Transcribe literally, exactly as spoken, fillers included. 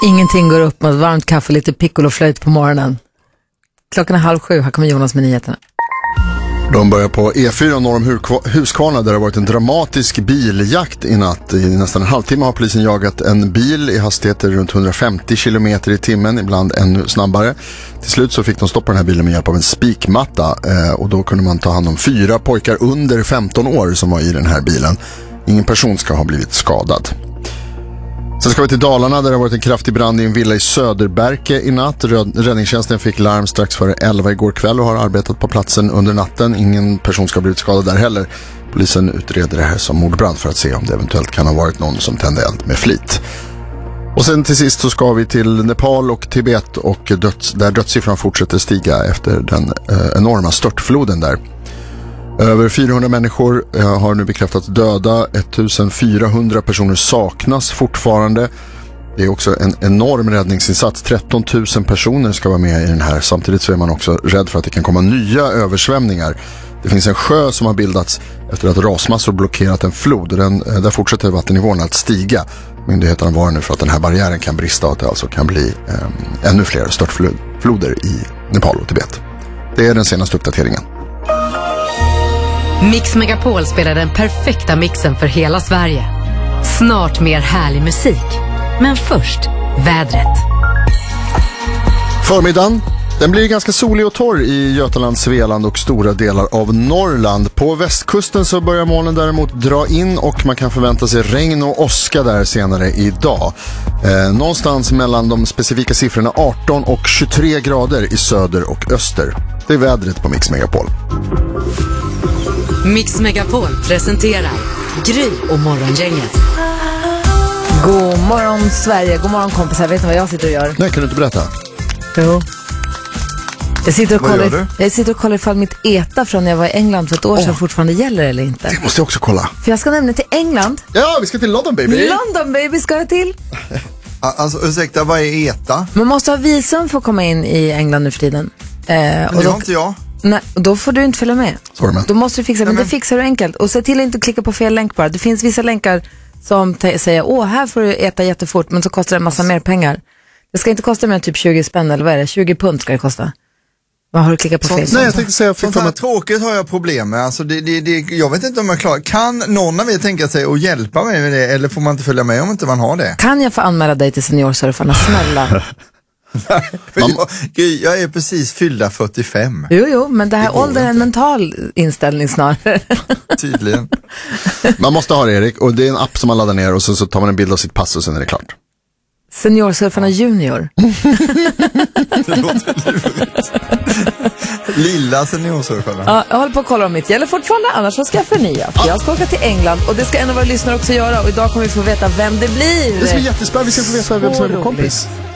Ingenting går upp med varmt kaffe och lite piccoloflöjt på morgonen. Klockan är halv sju, här kommer Jonas med nyheterna. De börjar på E fyra norr om Huskvarna där det har varit en dramatisk biljakt i natt. I nästan en halvtimme har polisen jagat en bil i hastigheter runt hundrafemtio kilometer i timmen, ibland ännu snabbare. Till slut så fick de stoppa den här bilen med hjälp av en spikmatta eh, och då kunde man ta hand om fyra pojkar under femton år som var i den här bilen. Ingen person ska ha blivit skadad. Sen ska vi till Dalarna där det har varit en kraftig brand i en villa i Söderberke i natt. Räddningstjänsten fick larm strax före elva igår kväll och har arbetat på platsen under natten. Ingen person ska ha blivit skadad där heller. Polisen utreder det här som mordbrand för att se om det eventuellt kan ha varit någon som tände eld med flit. Och sen till sist så ska vi till Nepal och Tibet och döds, där dödssiffran fortsätter stiga efter den eh, enorma störtfloden där. Över fyrahundra människor har nu bekräftats döda, ettusenfyrahundra personer saknas fortfarande. Det är också en enorm räddningsinsats, tretton tusen personer ska vara med i den här. Samtidigt så är man också rädd för att det kan komma nya översvämningar. Det finns en sjö som har bildats efter att rasmassor blockerat en flod. Den, där fortsätter vattennivån att stiga. Myndigheterna varnar nu för att den här barriären kan brista och att det alltså kan bli eh, ännu fler störtfloder i Nepal och Tibet. Det är den senaste uppdateringen. Mix Megapol spelar den perfekta mixen för hela Sverige. Snart mer härlig musik. Men först, vädret. Förmiddagen, den blir ganska solig och torr i Götaland, Svealand och stora delar av Norrland. På västkusten så börjar molnen däremot dra in och man kan förvänta sig regn och åska där senare idag. Eh, någonstans mellan de specifika siffrorna arton och tjugotre grader i söder och öster. Det är vädret på Mix Megapol. Mix Megapol presenterar Gry och Morgongänget. God morgon Sverige, god morgon kompisar. Vet ni vad jag sitter och gör? Nej, kan du inte berätta? Jo. Jag sitter och Vad kollar, gör du? jag sitter och kollar ifall mitt ETA från när jag var i England för ett år sedan oh. fortfarande gäller eller inte. Det måste jag också kolla. För jag ska nämligen till England. Ja, vi ska till London baby. London baby ska jag till. Alltså ursäkta, vad är ETA? Man måste ha visum för att komma in i England nu för tiden. Eh, Men och det då, har inte jag. Nej, och då får du inte följa med. Sorry, man. Då måste du fixa, men det fixar du enkelt. Och se till att inte klicka på fel länk bara. Det finns vissa länkar som t- säger, åh här får du äta jättefort, men så kostar det en massa mer pengar. Det ska inte kosta mer än typ tjugo spänn eller vad är det? tjugo pund ska det kosta. Vad har du klickat på fel? Nej, jag tänkte säga sånt här att... tråkigt har jag problem med. Alltså det, det, det, jag vet inte om jag klarar. Kan någon av er tänka sig att hjälpa mig med det, eller får man inte följa med om inte man har det? Kan jag få anmäla dig till seniorsurfarna, snälla? Man... jag, jag är precis fyllda fyrtiofem. Jo, jo, men det här åldern är en mental inställning snarare. Tydligen. Man måste ha det, Erik, och det är en app som man laddar ner och så, så tar man en bild av sitt pass och sen är det klart. Seniorsurfarna junior. Det låter lurigt. Lilla seniorsurfarna. Ja, jag håller på att kolla om mitt gäller fortfarande, annars så ska jag förnya. För ja. jag ska åka till England och det ska en av våra lyssnare också göra. Och idag kommer vi få veta vem det blir. Det ska bli jättespännande, vi ska få veta vem som är vår kompis.